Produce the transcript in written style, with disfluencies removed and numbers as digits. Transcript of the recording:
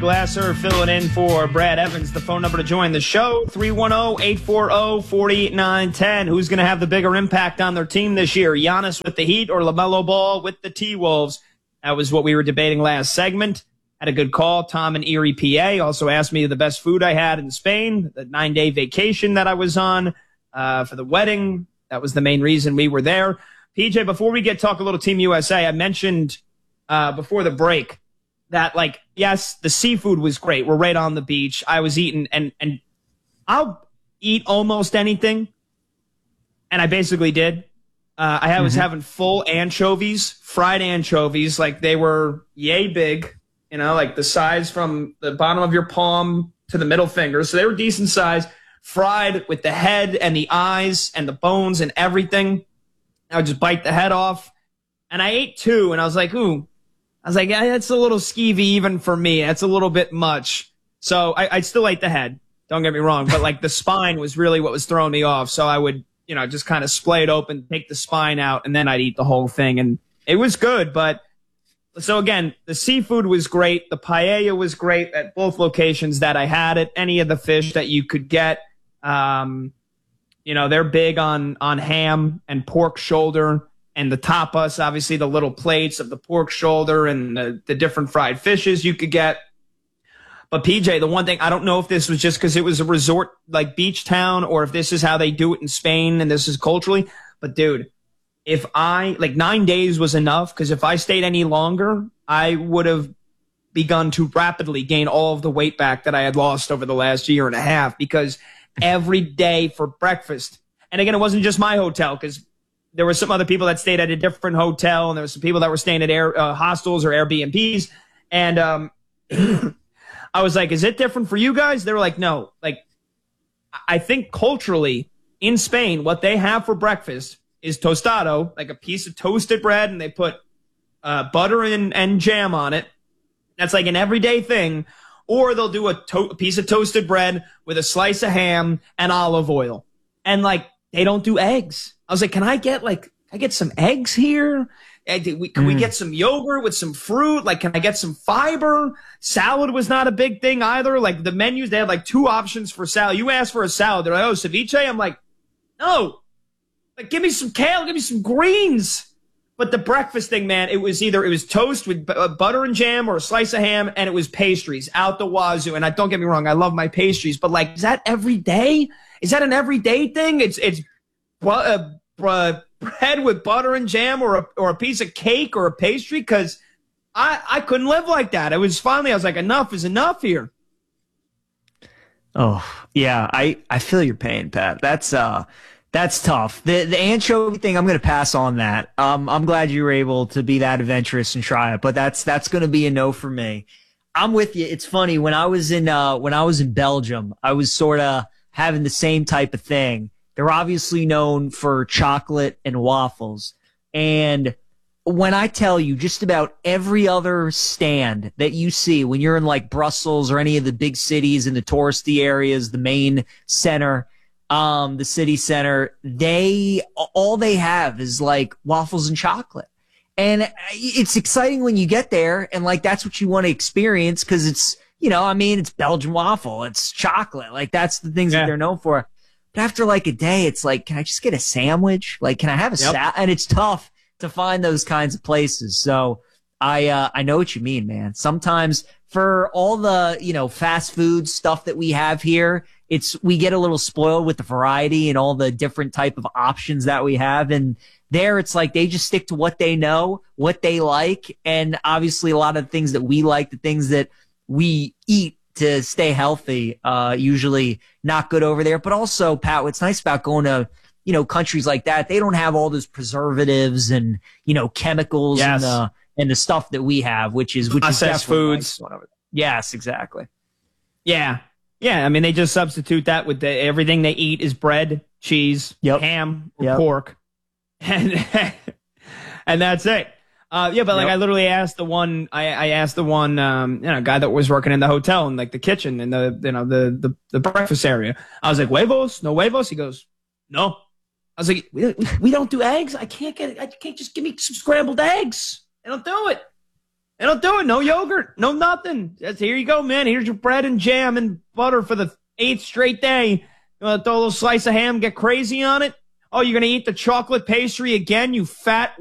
Glasser filling in for Brad Evans. The phone number to join the show, 310-840-4910. Who's going to have the bigger impact on their team this year? Giannis with the Heat or LaMelo Ball with the T-Wolves? That was what we were debating last segment. Had a good call. Tom in Erie, PA, also asked me the best food I had in Spain, the 9-day vacation that I was on for the wedding. That was the main reason we were there. PJ, before we talk a little Team USA, I mentioned before the break that, like, yes, the seafood was great. We're right on the beach. I was eating, and I'll eat almost anything, and I basically did. I was having full anchovies, fried anchovies, like they were yay big, you know, like the size from the bottom of your palm to the middle finger. So they were decent size, fried with the head and the eyes and the bones and everything. I would just bite the head off, and I ate two, and I was like, ooh. I was like, yeah, that's a little skeevy even for me. That's a little bit much. So I still ate the head. Don't get me wrong. But, like, the spine was really what was throwing me off. So I would, you know, just kind of splay it open, take the spine out, and then I'd eat the whole thing. And it was good. But so, again, the seafood was great. The paella was great at both locations that I had it. Any of the fish that you could get. You know, they're big on ham and pork shoulder. And the tapas, obviously the little plates of the pork shoulder and the different fried fishes you could get. But PJ, the one thing, I don't know if this was just because it was a resort, like beach town, or if this is how they do it in Spain and this is culturally. But dude, if 9 days was enough, because if I stayed any longer, I would have begun to rapidly gain all of the weight back that I had lost over the last year and a half, because every day for breakfast. And again, it wasn't just my hotel, because there were some other people that stayed at a different hotel, and there were some people that were staying at hostels or Airbnbs. And I was like, is it different for you guys? They were like, no. Like, I think culturally in Spain, what they have for breakfast is tostado, like a piece of toasted bread, and they put butter and jam on it. That's like an everyday thing. Or they'll do a piece of toasted bread with a slice of ham and olive oil. And, like, they don't do eggs. I was like, can I get some eggs here? Can we get some yogurt with some fruit? Like, can I get some fiber? Salad was not a big thing either. Like, the menus, they had like two options for salad. You asked for a salad. They're like, oh, ceviche? I'm like, no. Like, give me some kale. Give me some greens. But the breakfast thing, man, it was toast with butter and jam or a slice of ham, and it was pastries out the wazoo. And don't get me wrong, I love my pastries. But, like, is that every day? Is that an everyday thing? It's bread with butter and jam or a piece of cake or a pastry, because I couldn't live like that. I was like, enough is enough here. Oh, yeah, I feel your pain, Pat. That's tough. The anchovy thing, I'm going to pass on that. I'm glad you were able to be that adventurous and try it, but that's going to be a no for me. I'm with you. It's funny, when I was in Belgium, I was sort of having the same type of thing. They're obviously known for chocolate and waffles. And when I tell you, just about every other stand that you see when you're in, like, Brussels or any of the big cities in the touristy areas, the main center, the city center, all they have is, like, waffles and chocolate. And it's exciting when you get there, and, like, that's what you want to experience, because it's, you know, I mean, it's Belgian waffle, it's chocolate. Like, that's the things that they're known for. But after, like, a day, it's like, can I just get a sandwich? Like, can I have a salad? And it's tough to find those kinds of places. So I know what you mean, man. Sometimes for all the, you know, fast food stuff that we have here, we get a little spoiled with the variety and all the different type of options that we have. And there, it's like they just stick to what they know, what they like. And obviously a lot of the things that we like, the things that we eat to stay healthy, usually not good over there. But also, Pat, what's nice about going to, you know, countries like that, they don't have all those preservatives and, you know, chemicals and the stuff that we have, which is processed foods. Nice. Yes, exactly. Yeah. Yeah. I mean, they just substitute that with everything they eat is bread, cheese, ham, or pork. And that's it. But like I literally asked the one, I asked the one, guy that was working in the hotel and like the kitchen and the breakfast area. I was like, huevos? No huevos? He goes, no. I was like, we don't do eggs. I can't just give me some scrambled eggs. They don't do it. They don't do it. No yogurt. No nothing. Just, here you go, man. Here's your bread and jam and butter for the 8th straight day. You want to throw a little slice of ham, get crazy on it? Oh, you're going to eat the chocolate pastry again, you fat